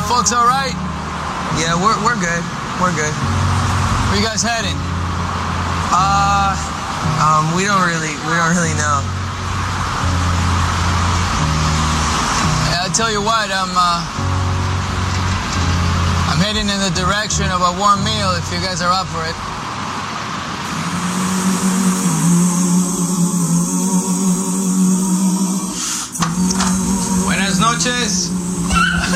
folks all right? Yeah, we're good. We're good. Where you guys heading? We don't really know. I'll tell you what, I'm heading in the direction of a warm meal if you guys are up for it. Buenas noches.